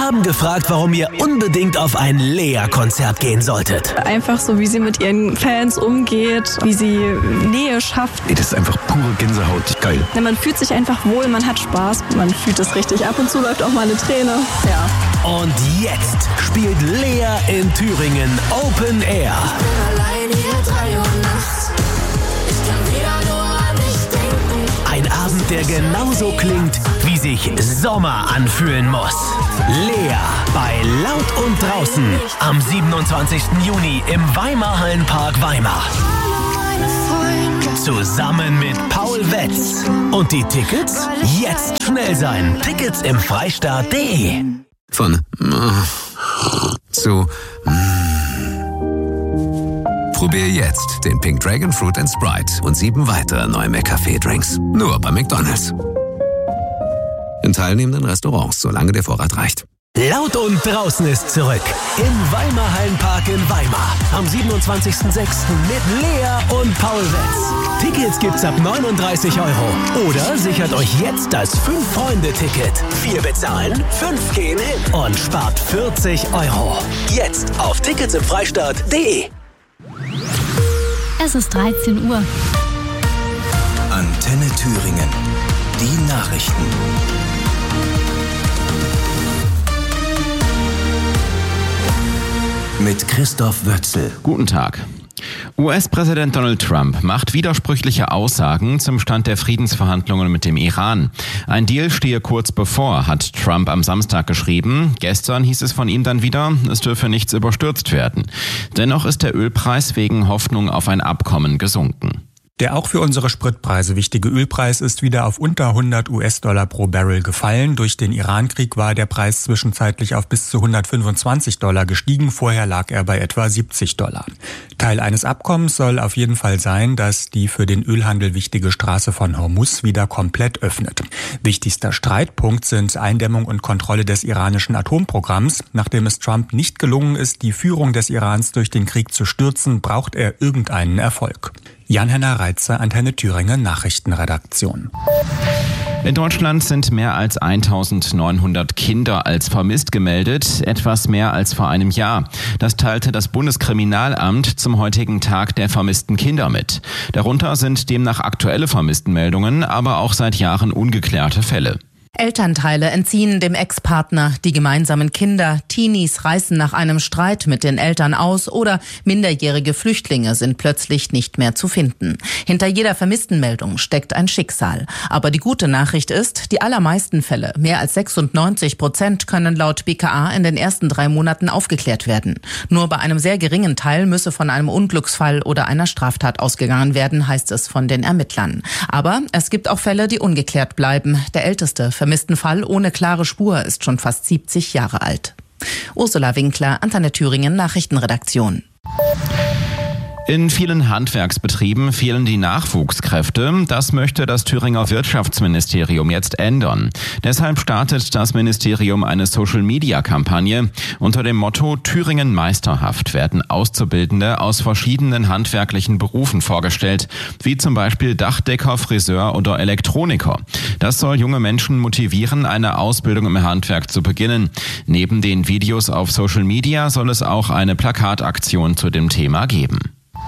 haben gefragt, warum ihr unbedingt auf ein Lea-Konzert gehen solltet. Einfach so, wie sie mit ihren Fans umgeht, wie sie Nähe schafft. Das ist einfach pure Gänsehaut. Geil. Ja, man fühlt sich einfach wohl, man hat Spaß, man fühlt es richtig. Ab und zu läuft auch mal eine Träne. Ja. Und jetzt spielt Lea in Thüringen Open Air. Ich bin allein hier 3 Uhr nachts. Ich kann wieder nur an dich denken. Ein Abend, der genauso klingt, wie sich Sommer anfühlen muss. Lea bei Laut und Draußen am 27. Juni im Weimar-Hallenpark Weimar. Zusammen mit Paul Wetz. Und die Tickets? Jetzt schnell sein. Tickets im Freistaat.de. Von zu Probier jetzt den Pink Dragon Fruit & Sprite und 7 weitere neue McCafé-Drinks. Nur bei McDonald's. In teilnehmenden Restaurants, solange der Vorrat reicht. Laut und Draußen ist zurück. Im Weimar-Hallenpark in Weimar. Am 27.06. mit Lea und Paul Wetz. Tickets gibt's ab 39 €. Oder sichert euch jetzt das 5-Freunde-Ticket. 4 bezahlen, 5 gehen hin und spart 40 €. Jetzt auf ticketsimfreistaat.de. Es ist 13 Uhr. Antenne Thüringen. Die Nachrichten. Mit Christoph Wötzel. Guten Tag. US-Präsident Donald Trump macht widersprüchliche Aussagen zum Stand der Friedensverhandlungen mit dem Iran. Ein Deal stehe kurz bevor, hat Trump am Samstag geschrieben. Gestern hieß es von ihm dann wieder, es dürfe nichts überstürzt werden. Dennoch ist der Ölpreis wegen Hoffnung auf ein Abkommen gesunken. Der auch für unsere Spritpreise wichtige Ölpreis ist wieder auf unter $100 pro Barrel gefallen. Durch den Irankrieg war der Preis zwischenzeitlich auf bis zu $125 gestiegen. Vorher lag er bei etwa $70. Teil eines Abkommens soll auf jeden Fall sein, dass die für den Ölhandel wichtige Straße von Hormuz wieder komplett öffnet. Wichtigster Streitpunkt sind Eindämmung und Kontrolle des iranischen Atomprogramms. Nachdem es Trump nicht gelungen ist, die Führung des Irans durch den Krieg zu stürzen, braucht er irgendeinen Erfolg. Jan-Henner Reitzer, Antenne Thüringen Nachrichtenredaktion. In Deutschland sind mehr als 1900 Kinder als vermisst gemeldet, etwas mehr als vor einem Jahr. Das teilte das Bundeskriminalamt zum heutigen Tag der vermissten Kinder mit. Darunter sind demnach aktuelle Vermisstenmeldungen, aber auch seit Jahren ungeklärte Fälle. Elternteile entziehen dem Ex-Partner die gemeinsamen Kinder, Teenies reißen nach einem Streit mit den Eltern aus oder minderjährige Flüchtlinge sind plötzlich nicht mehr zu finden. Hinter jeder Vermisstenmeldung steckt ein Schicksal. Aber die gute Nachricht ist, die allermeisten Fälle, mehr als 96%, können laut BKA in den ersten 3 Monaten aufgeklärt werden. Nur bei einem sehr geringen Teil müsse von einem Unglücksfall oder einer Straftat ausgegangen werden, heißt es von den Ermittlern. Aber es gibt auch Fälle, die ungeklärt bleiben. Der älteste vermissten Fall ohne klare Spur ist schon fast 70 Jahre alt. Ursula Winkler, Antenne Thüringen Nachrichtenredaktion. In vielen Handwerksbetrieben fehlen die Nachwuchskräfte. Das möchte das Thüringer Wirtschaftsministerium jetzt ändern. Deshalb startet das Ministerium eine Social-Media-Kampagne. Unter dem Motto Thüringen meisterhaft werden Auszubildende aus verschiedenen handwerklichen Berufen vorgestellt, wie zum Beispiel Dachdecker, Friseur oder Elektroniker. Das soll junge Menschen motivieren, eine Ausbildung im Handwerk zu beginnen. Neben den Videos auf Social Media soll es auch eine Plakataktion zu dem Thema geben.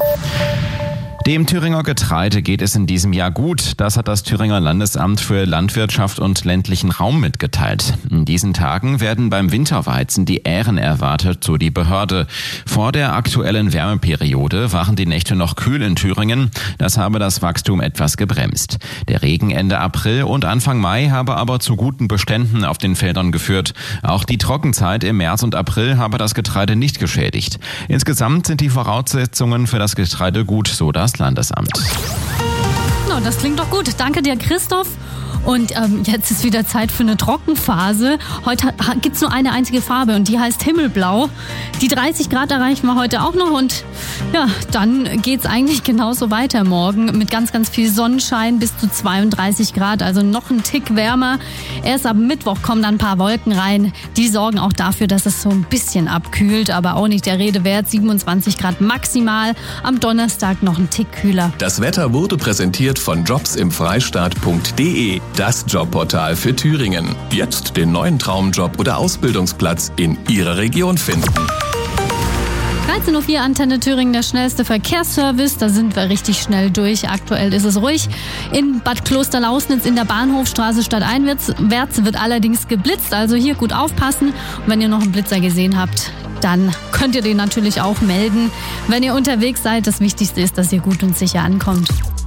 Dem Thüringer Getreide geht es in diesem Jahr gut. Das hat das Thüringer Landesamt für Landwirtschaft und ländlichen Raum mitgeteilt. In diesen Tagen werden beim Winterweizen die Ähren erwartet, so die Behörde. Vor der aktuellen Wärmeperiode waren die Nächte noch kühl in Thüringen. Das habe das Wachstum etwas gebremst. Der Regen Ende April und Anfang Mai habe aber zu guten Beständen auf den Feldern geführt. Auch die Trockenzeit im März und April habe das Getreide nicht geschädigt. Insgesamt sind die Voraussetzungen für das Getreide gut, so das Landesamt. No, das klingt doch gut. Danke dir, Christoph. Und jetzt ist wieder Zeit für eine Trockenphase. Heute gibt es nur eine einzige Farbe und die heißt Himmelblau. Die 30 Grad erreichen wir heute auch noch und ja, dann geht es eigentlich genauso weiter morgen mit ganz, ganz viel Sonnenschein bis zu 32 Grad, also noch ein Tick wärmer. Erst ab Mittwoch kommen dann ein paar Wolken rein. Die sorgen auch dafür, dass es so ein bisschen abkühlt, aber auch nicht der Rede wert. 27 Grad maximal. Am Donnerstag noch ein Tick kühler. Das Wetter wurde präsentiert von jobsimfreistaat.de. das Jobportal für Thüringen. Jetzt den neuen Traumjob oder Ausbildungsplatz in Ihrer Region finden. 13.04 Uhr, Antenne Thüringen, der schnellste Verkehrsservice. Da sind wir richtig schnell durch. Aktuell ist es ruhig. In Bad Klosterlausnitz in der Bahnhofstraße stadteinwärts wird allerdings geblitzt. Also hier gut aufpassen. Und wenn ihr noch einen Blitzer gesehen habt, dann könnt ihr den natürlich auch melden. Wenn ihr unterwegs seid, das Wichtigste ist, dass ihr gut und sicher ankommt.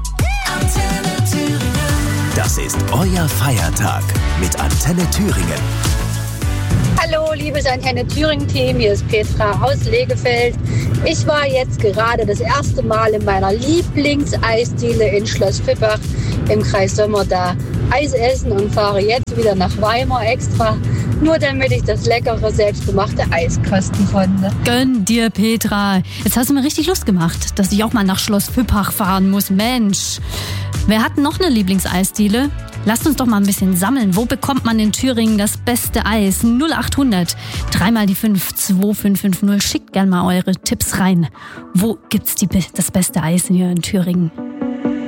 Das ist euer Feiertag mit Antenne Thüringen. Hallo, liebes Antenne Thüringen-Team, hier ist Petra aus Legefeld. Ich war jetzt gerade das erste Mal in meiner Lieblingseisdiele in Schloss Fippach im Kreis Sommer da Eis essen und fahre jetzt wieder nach Weimar extra, nur damit ich das leckere, selbstgemachte Eis kosten konnte. Gönn dir, Petra. Jetzt hast du mir richtig Lust gemacht, dass ich auch mal nach Schloss Fippach fahren muss. Mensch, wer hat noch eine Lieblingseisdiele? Lasst uns doch mal ein bisschen sammeln. Wo bekommt man in Thüringen das beste Eis? 0800 3 mal die 5 2550. Schickt gerne mal eure Tipps rein. Wo gibt's das beste Eis hier in Thüringen?